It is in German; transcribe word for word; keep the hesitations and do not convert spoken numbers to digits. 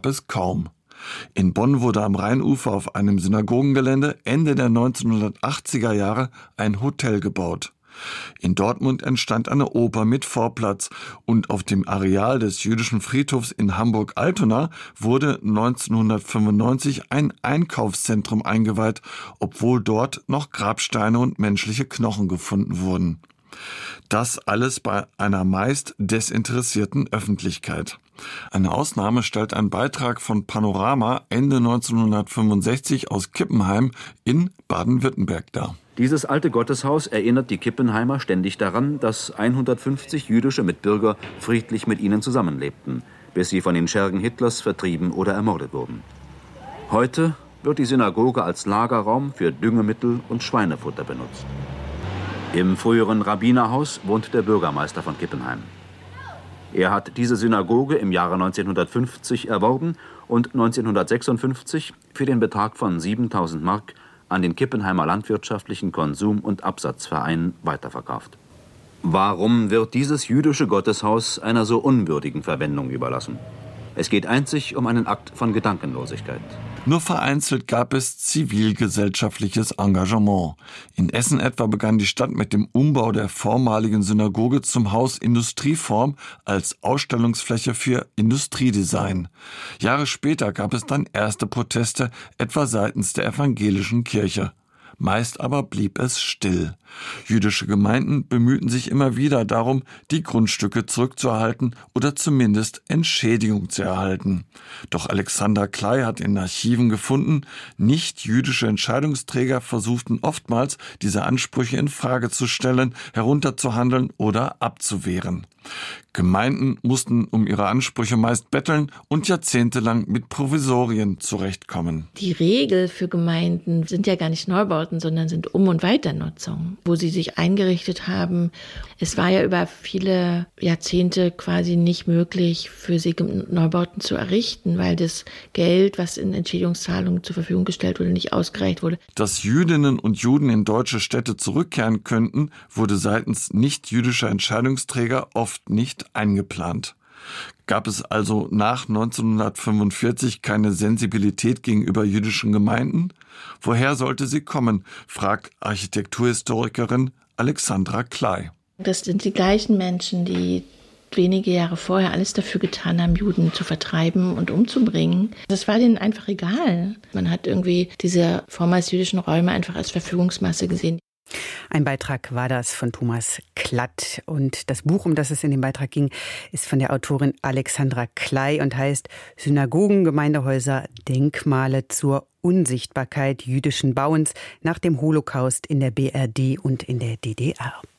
gab es kaum. In Bonn wurde am Rheinufer auf einem Synagogengelände Ende der neunzehnhundertachtziger Jahre ein Hotel gebaut. In Dortmund entstand eine Oper mit Vorplatz und auf dem Areal des jüdischen Friedhofs in Hamburg-Altona wurde neunzehnhundertfünfundneunzig ein Einkaufszentrum eingeweiht, obwohl dort noch Grabsteine und menschliche Knochen gefunden wurden. Das alles bei einer meist desinteressierten Öffentlichkeit. Eine Ausnahme stellt ein Beitrag von Panorama Ende neunzehnhundertfünfundsechzig aus Kippenheim in Baden-Württemberg dar. Dieses alte Gotteshaus erinnert die Kippenheimer ständig daran, dass hundertfünfzig jüdische Mitbürger friedlich mit ihnen zusammenlebten, bis sie von den Schergen Hitlers vertrieben oder ermordet wurden. Heute wird die Synagoge als Lagerraum für Düngemittel und Schweinefutter benutzt. Im früheren Rabbinerhaus wohnt der Bürgermeister von Kippenheim. Er hat diese Synagoge im Jahre neunzehnhundertfünfzig erworben und neunzehnhundertsechsundfünfzig für den Betrag von siebentausend Mark an den Kippenheimer Landwirtschaftlichen Konsum- und Absatzverein weiterverkauft. Warum wird dieses jüdische Gotteshaus einer so unwürdigen Verwendung überlassen? Es geht einzig um einen Akt von Gedankenlosigkeit. Nur vereinzelt gab es zivilgesellschaftliches Engagement. In Essen etwa begann die Stadt mit dem Umbau der vormaligen Synagoge zum Haus Industrieform als Ausstellungsfläche für Industriedesign. Jahre später gab es dann erste Proteste, etwa seitens der evangelischen Kirche. Meist aber blieb es still. Jüdische Gemeinden bemühten sich immer wieder darum, die Grundstücke zurückzuerhalten oder zumindest Entschädigung zu erhalten. Doch Alexander Klei hat in Archiven gefunden, nicht-jüdische Entscheidungsträger versuchten oftmals, diese Ansprüche in Frage zu stellen, herunterzuhandeln oder abzuwehren. Gemeinden mussten um ihre Ansprüche meist betteln und jahrzehntelang mit Provisorien zurechtkommen. Die Regel für Gemeinden sind ja gar nicht Neubauten, sondern sind Um- und Weiternutzung, wo sie sich eingerichtet haben. Es war ja über viele Jahrzehnte quasi nicht möglich, für sie Neubauten zu errichten, weil das Geld, was in Entschädigungszahlungen zur Verfügung gestellt wurde, nicht ausgereicht wurde. Dass Jüdinnen und Juden in deutsche Städte zurückkehren könnten, wurde seitens nicht-jüdischer Entscheidungsträger oft nicht eingeplant. Gab es also nach neunzehnhundertfünfundvierzig keine Sensibilität gegenüber jüdischen Gemeinden? Woher sollte sie kommen, fragt Architekturhistorikerin Alexandra Klei. Das sind die gleichen Menschen, die wenige Jahre vorher alles dafür getan haben, Juden zu vertreiben und umzubringen. Das war denen einfach egal. Man hat irgendwie diese vormals jüdischen Räume einfach als Verfügungsmasse gesehen. Ein Beitrag war das von Thomas Klatt. Und das Buch, um das es in dem Beitrag ging, ist von der Autorin Alexandra Klei und heißt Synagogen, Gemeindehäuser, Denkmale zur Unsichtbarkeit jüdischen Bauens nach dem Holocaust in der B R D und in der D D R.